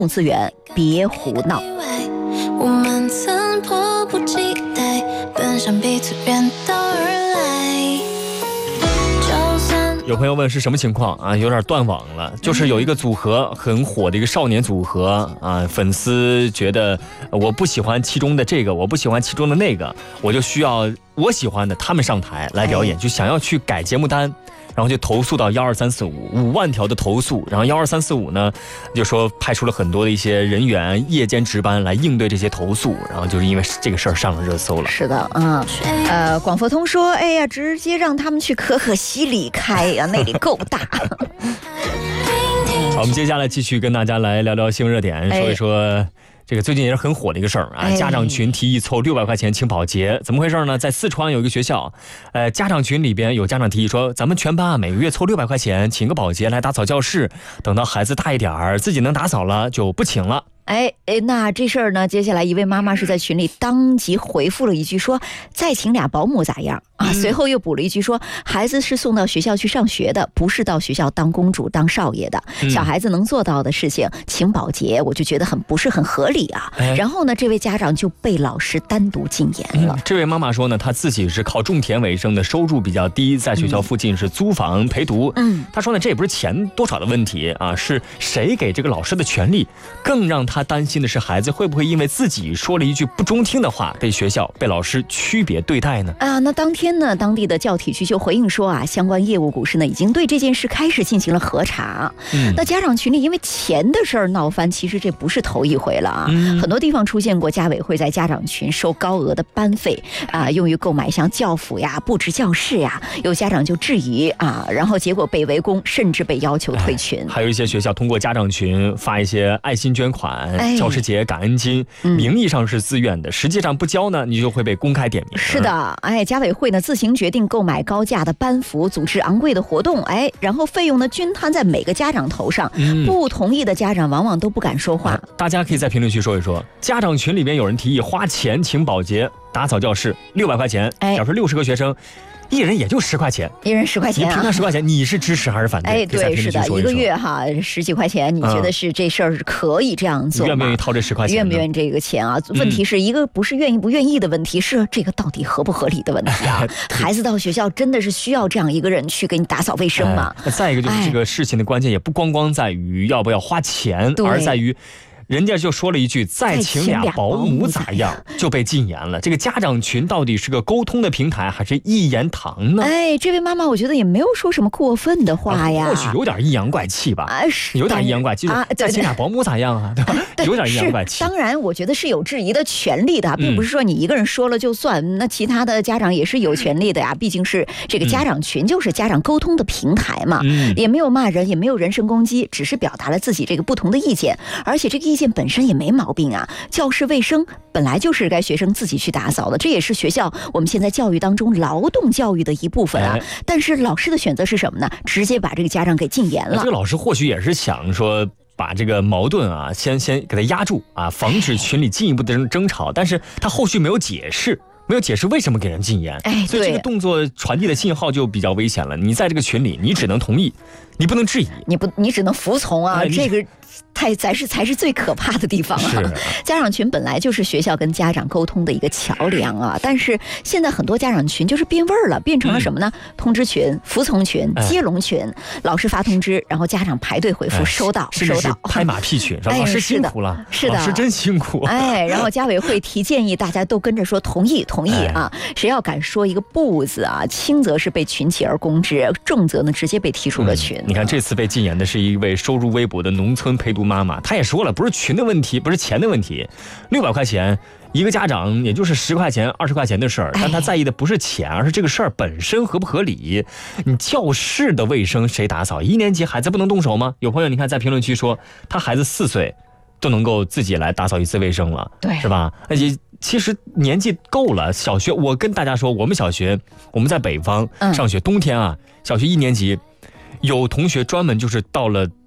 资源，别胡闹。 我们曾迫不及待奔向彼此远道而来。 有朋友问是什么情况啊？有点断网了。就是有一个组合很火的一个少年组合啊，粉丝觉得我不喜欢其中的这个，我不喜欢其中的那个，我就需要我喜欢的他们上台来表演，就想要去改节目单。然后就投诉到12345，5万条的投诉。然后12345呢，就说派出了很多的一些人员夜间值班来应对这些投诉。然后就是因为这个事儿上了热搜了。 是的，广佛通说，哎呀，直接让他们去可可西里开呀，那里够大。 好，我们接下来继续跟大家来聊聊新闻热点，说一说。这个最近也是很火的一个事儿啊，家长群提议凑600块钱请保洁，怎么回事呢？在四川有一个学校，家长群里边有家长提议说，咱们全班每个月凑600块钱，请个保洁来打扫教室，等到孩子大一点儿，自己能打扫了就不请了。 那这事儿呢？接下来一位妈妈是在群里当即回复了一句说：“再请俩保姆咋样啊？”随后又补了一句说：“孩子是送到学校去上学的，不是到学校当公主当少爷的。小孩子能做到的事情，请保洁，我就觉得不是很合理啊。”然后呢，这位家长就被老师单独禁言了。 这位妈妈说呢，她自己是靠种田为生的，收入比较低，在学校附近是租房陪读。她说呢，这也不是钱多少的问题啊，是谁给这个老师的权利，更让她担心的是孩子会不会因为自己说了一句不中听的话，被学校被老师区别对待呢？ 那当天呢，当地的教体局就回应说相关业务股市呢已经对这件事开始进行了核查。那家长群里因为钱的事儿闹翻，其实这不是头一回了啊。很多地方出现过家委会在家长群收高额的班费用于购买像教辅呀、布置教室呀，有家长就质疑然后结果被围攻，甚至被要求退群。 还有一些学校通过家长群发一些爱心捐款、教师节感恩金，名义上是自愿的，实际上不交呢，你就会被公开点名。 是的，家委会呢自行决定购买高价的班服，组织昂贵的活动，然后费用呢均摊在每个家长头上，不同意的家长往往都不敢说话。 大家可以在评论区说一说，家长群里边有人提议花钱请保洁打扫教室，600块钱，假如60个学生。一人也就10块钱， 一人10块钱， 你评他10块钱，你是支持还是反对？ 对，是的，一个月10几块钱，你觉得是这事儿是可以这样做吗？ 愿不愿意掏这10块钱？ 愿不愿意这个钱啊？问题是一个不是愿意不愿意的问题，是这个到底合不合理的问题啊？孩子到学校真的是需要这样一个人去给你打扫卫生吗？ 再一个就是这个事情的关键也不光在于要不要花钱，而在于。人家就说了一句再请俩保姆咋样，就被禁言了。这个家长群到底是个沟通的平台还是一言堂呢？ 这位妈妈我觉得也没有说什么过分的话呀， 或许有点阴阳怪气吧，有点阴阳怪气，再请俩保姆咋样啊？对吧？有点阴阳怪气。 当然我觉得是有质疑的权利的，并不是说你一个人说了就算，那其他的家长也是有权利的呀，毕竟是这个家长群就是家长沟通的平台嘛，也没有骂人，也没有人身攻击，只是表达了自己这个不同的意见，而且这个意见本身也没毛病啊。教室卫生本来就是该学生自己去打扫的，这也是学校我们现在教育当中劳动教育的一部分啊。但是老师的选择是什么呢？直接把这个家长给禁言了。 这个老师或许也是想说把这个矛盾先给他压住防止群里进一步的争吵，但是他后续没有解释为什么给人禁言，所以这个动作传递的信号就比较危险了。你在这个群里，你只能同意，你不能质疑， 你只能服从啊。这个才是最可怕的地方啊！家长群本来就是学校跟家长沟通的一个桥梁啊，但是现在很多家长群就是变味儿了，变成了什么呢？通知群、服从群、接龙群，老师发通知，然后家长排队回复，收到， 拍马屁群，老师辛苦了， 是的， 老师真辛苦。 然后家委会提建议，大家都跟着说同意啊！谁要敢说一个不字啊，轻则是被群起而攻之，重则呢直接被踢出了群。 你看这次被禁言的是一位收入微薄的农村陪读妈妈，她也说了，不是群的问题，不是钱的问题，600块钱一个家长也就是10块钱、20块钱的事儿，但她在意的不是钱，而是这个事儿本身合不合理。你教室的卫生谁打扫？1年级孩子不能动手吗？有朋友你看在评论区说，他孩子4岁都能够自己来打扫一次卫生了， 对， 是吧？而且其实年纪够了。小学我跟大家说，我们小学我们在北方上学，冬天小学1年级。有同学专门就是到了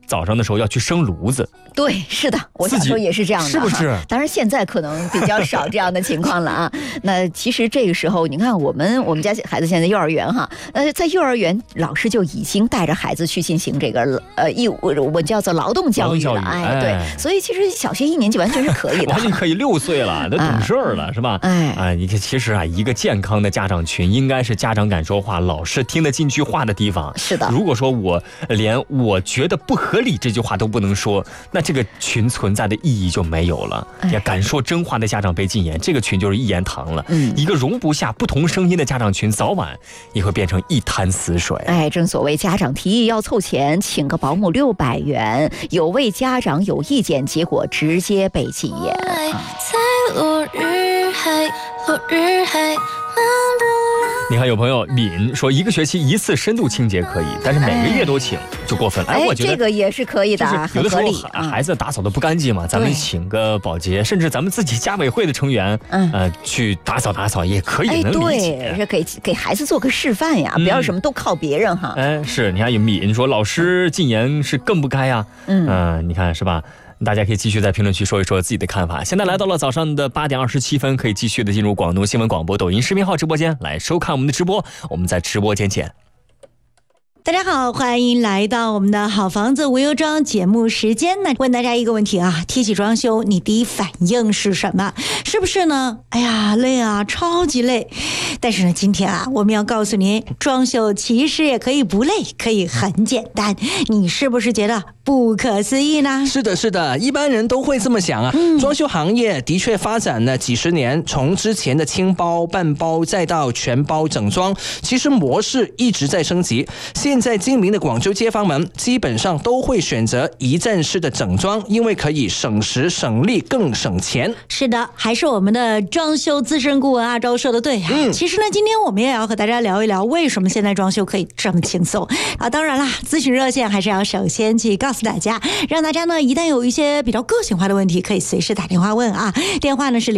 早上的时候要去生炉子。 对，是的，我小时候也是这样的， 是不是？ 当然现在可能比较少这样的情况了啊。那其实这个时候，你看我们家孩子现在幼儿园哈，在幼儿园老师就已经带着孩子去进行这个我叫做劳动教育了，哎，对，所以其实小学1年级完全是可以的， 完全可以6岁了，都懂事儿了，是吧？你看，其实啊，一个健康的家长群应该是家长敢说话，老师听得进去话的地方。 是的， 如果说我连我觉得不合理这句话都不能说，那这个群存在的意义就没有了。也敢说真话的家长被禁言，这个群就是一言堂了。一个容不下不同声音的家长群，早晚也会变成一滩死水。 哎，正所谓家长提议要凑钱，请个保姆600元，有位家长有意见，结果直接被禁言。 在落日海，落日海。 你看有朋友敏说，1个学期1次深度清洁可以，但是每个月都请就过分了。我觉得这个也是可以的， 有的时候孩子打扫的不干净嘛，咱们请个保洁，甚至咱们自己家委会的成员，去打扫也可以，能理解。 对，是给孩子做个示范呀，不要什么都靠别人哈。 是，你看有敏说老师禁言是更不该呀。你看是吧？大家可以继续在评论区说一说自己的看法。现在来到了早上的8点27分，可以继续的进入广东新闻广播抖音视频号直播间来收看我们的直播。我们在直播间见。 大家好，欢迎来到我们的好房子无忧装节目时间呢。问大家一个问题啊，提起装修，你第一反应是什么？是不是呢？哎呀，累啊，超级累。但是呢，今天啊，我们要告诉您，装修其实也可以不累，可以很简单。你是不是觉得不可思议呢？ 是的，是的，一般人都会这么想啊。装修行业的确发展了几十年，从之前的轻包、半包，再到全包整装，其实模式一直在升级。现在精明的广州街坊们基本上都会选择一站式的整装，因为可以省时省力更省钱。 是的，还是我们的装修资深顾问阿周说的对啊。其实呢，今天我们也要和大家聊一聊，为什么现在装修可以这么轻松啊？当然啦，咨询热线还是要首先去告诉大家，让大家呢一旦有一些比较个性化的问题，可以随时打电话问啊。电话呢是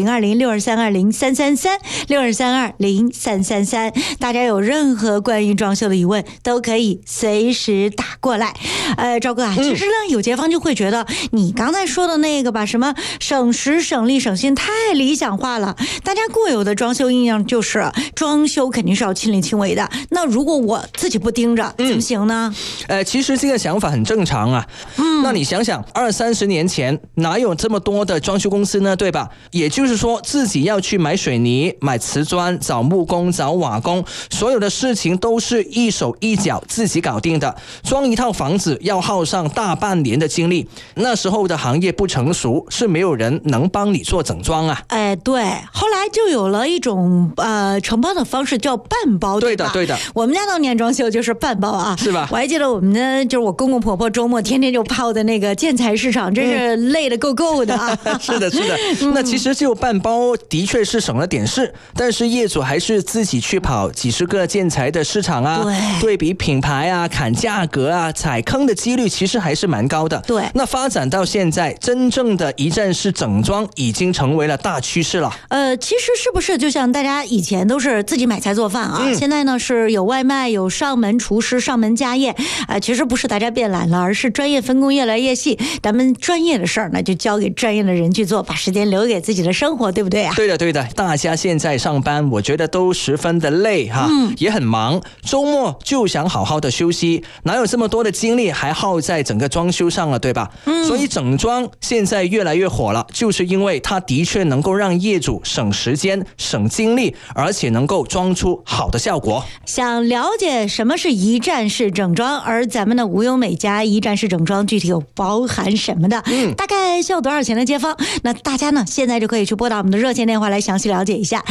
020-6232-0333，02320-0333。大家有任何关于装修的疑问，都可以随时打过来。赵哥啊，其实呢，有街坊就会觉得你刚才说的那个吧，什么省时省力省心，太理想化了。大家固有的装修印象就是装修肯定是要亲力亲为的，那如果我自己不盯着，怎么行呢？ 其实这个想法很正常啊。那你想想，20-30年前哪有这么多的装修公司呢？对吧？也就是说，自己要去买水泥、买瓷砖、找木工、找瓦工，所有的事情都是一手一脚自己搞定的。装一套房子要耗上大半年的精力，那时候的行业不成熟，是没有人能帮你做整装啊。 对，后来就有了一种承包的方式，叫半包。 对的，对的。 我们家当年装修就是半包啊， 是吧？ 我还记得我们呢，就是我公公婆婆周末天天就泡的那个建材市场，真是累得够够的啊。 是的，是的。那其实就半包的确是省了点事，但是业主还是自己去跑几十个建材的市场啊，对比品牌啊，砍价格啊，踩坑的几率其实还是蛮高的。 对。 那发展到现在，真正的一站式整装已经成为了大趋势了。 其实是不是就像大家以前都是自己买菜做饭啊，现在呢是有外卖，有上门厨师，上门家宴。其实不是大家变懒了，而是专业分工越来越细，咱们专业的事儿呢就交给专业的人去做，把时间留给自己的生活，对不对啊？ 对的，对的。大家现在上班，我觉得都十分的累哈，也很忙，周末就想好好的休息，哪有这么多的精力还耗在整个装修上了，对吧？所以整装现在越来越火了，就是因为它的确能够让业主省时间、省精力，而且能够装出好的效果。 想了解什么是一站式整装，而咱们的无忧美家一站式整装具体有包含什么的，大概需要多少钱的街坊？那大家呢现在就可以去拨打我们的热线电话来详细了解一下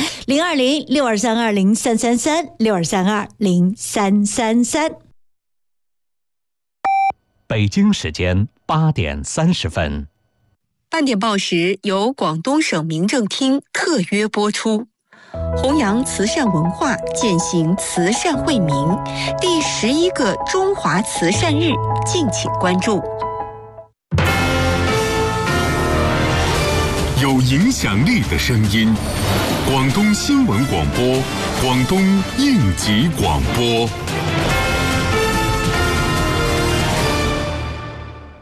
，020-6232-0333，02320-0333。 北京时间8点30分。 半点报时由广东省民政厅特约播出，弘扬慈善文化，践行慈善惠民，第11个中华慈善日，敬请关注。 有影响力的声音，广东新闻广播，广东应急广播。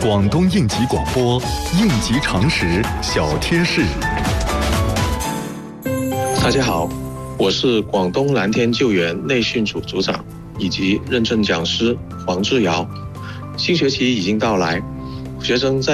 广东应急广播应急常识小贴士。 大家好，我是广东蓝天救援内训组组长以及认证讲师黄志尧。新学期已经到来，学生在